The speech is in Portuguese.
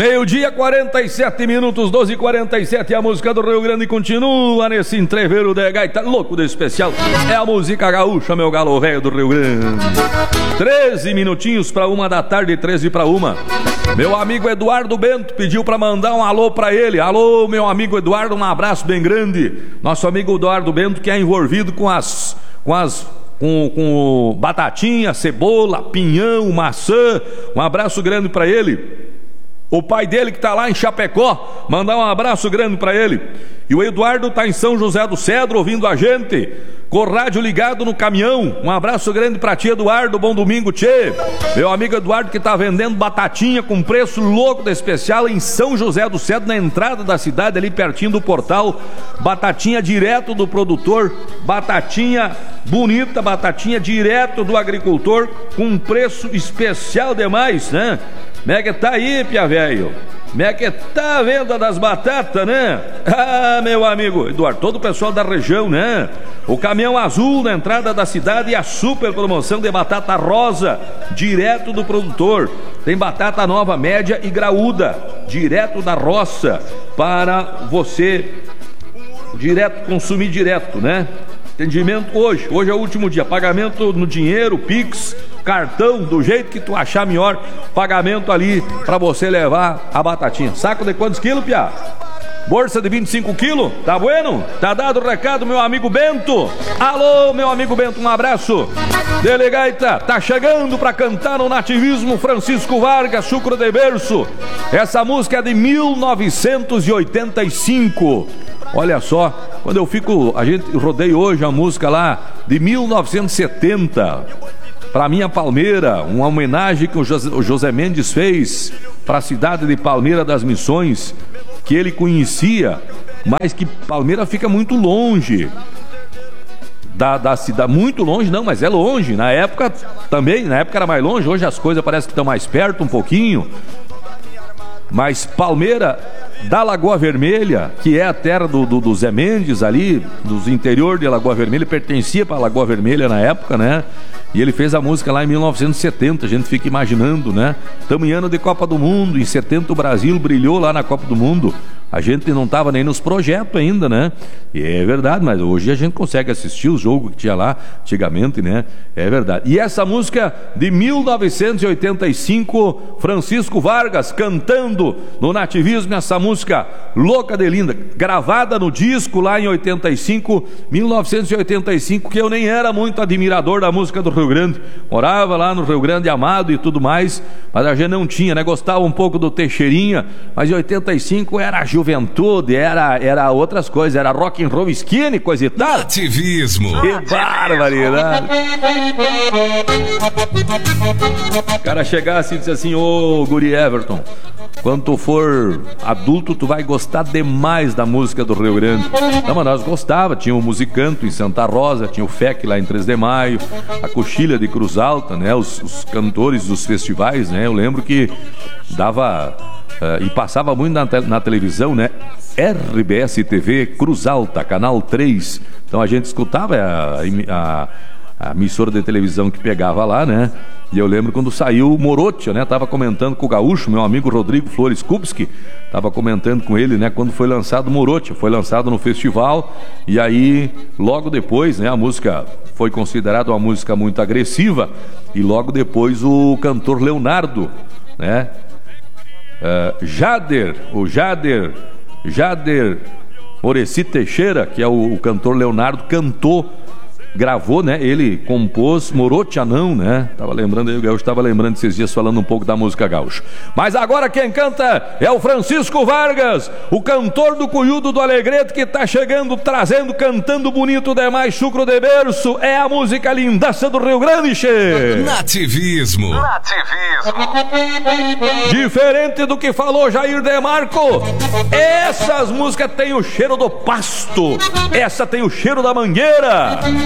Meio-dia, 47 minutos, 12h47. A música do Rio Grande continua nesse entreveiro de gaita louco de especial. É a música gaúcha, meu galo velho do Rio Grande. 13 minutinhos para 1h da tarde, 13 para 1. Meu amigo Eduardo Bento pediu para mandar um alô para ele. Alô, meu amigo Eduardo, um abraço bem grande. Nosso amigo Eduardo Bento, que é envolvido com batatinha, cebola, pinhão, maçã. Um abraço grande para ele. O pai dele que está lá em Chapecó, mandar um abraço grande para ele. E o Eduardo está em São José do Cedro ouvindo a gente, com o rádio ligado no caminhão. Um abraço grande para ti, Eduardo, bom domingo, tchê. Meu amigo Eduardo que está vendendo batatinha com preço louco de especial em São José do Cedro, na entrada da cidade, ali pertinho do portal. Batatinha direto do produtor, batatinha bonita, batatinha direto do agricultor, com um preço especial demais, né? Como é que tá aí, pia velho? Como é que tá a venda das batatas, né? Ah, meu amigo Eduardo, todo o pessoal da região, né? O caminhão azul na entrada da cidade e a super promoção de batata rosa, direto do produtor. Tem batata nova, média e graúda, direto da roça, para você consumir direto, né? Atendimento hoje é o último dia, pagamento no dinheiro, Pix, cartão, do jeito que tu achar melhor, pagamento ali pra você levar a batatinha. Saco de quantos quilos, piá? Bolsa de 25 quilos? Tá bueno? Tá dado o recado, meu amigo Bento. Alô, meu amigo Bento, um abraço. Delegaita, tá chegando pra cantar no nativismo Francisco Vargas, Chucro de Berço. Essa música é de 1985. Olha só, quando a gente rodeia hoje a música lá de 1970, para minha Palmeira, uma homenagem que o José Mendes fez para a cidade de Palmeira das Missões, que ele conhecia, mas que Palmeira fica muito longe da cidade, muito longe não, mas é longe, na época era mais longe, hoje as coisas parecem que estão mais perto um pouquinho, mas Palmeira da Lagoa Vermelha, que é a terra do Zé Mendes ali, dos interior de Lagoa Vermelha, pertencia para a Lagoa Vermelha na época, né? E ele fez a música lá em 1970, a gente fica imaginando, né? Estamos em ano de Copa do Mundo, em 70 o Brasil brilhou lá na Copa do Mundo. A gente não estava nem nos projetos ainda, né? E é verdade, mas hoje a gente consegue assistir o jogo que tinha lá antigamente, né? É verdade. E essa música de 1985, Francisco Vargas cantando no nativismo, essa música louca de linda, gravada no disco lá em 1985, que eu nem era muito admirador da música do Rio Grande. Morava lá no Rio Grande, Amado e tudo mais, mas a gente não tinha, né? Gostava um pouco do Teixeirinha, mas em 85 era a juventude, era outras coisas, era rock and roll skinny, coisa e tal. Ativismo. Que barbaridade. O cara chegasse e disse assim: ô guri Everton, quando tu for adulto, tu vai gostar demais da música do Rio Grande. Não, mas nós gostava, tinha o Musicanto em Santa Rosa, tinha o FEC lá em 3 de Maio, a Coxilha de Cruz Alta, né? Os cantores dos festivais, né? Eu lembro que dava e passava muito na televisão, né? RBS TV Cruz Alta, canal 3. Então a gente escutava a emissora de televisão que pegava lá, né? E eu lembro quando saiu o Morotia, né? Tava comentando com o gaúcho, meu amigo Rodrigo Flores Kupski, tava comentando com ele, né? Quando foi lançado o Morotia, foi lançado no festival, e aí logo depois, né? A música foi considerada uma música muito agressiva, e logo depois o cantor Leonardo, né? Jader Oreci Teixeira, que é o cantor Leonardo, gravou, né? Ele compôs Morotia não, né? Tava lembrando aí, o gaúcho estava lembrando esses dias falando um pouco da música gaúcha. Mas agora quem canta é o Francisco Vargas, o cantor do Cunhudo do Alegrete, que tá chegando, cantando bonito demais, Chucro de Berço. É a música lindaça do Rio Grande, che. Nativismo. Diferente do que falou Jair Demarco, essas músicas têm o cheiro do pasto, essa tem o cheiro da mangueira.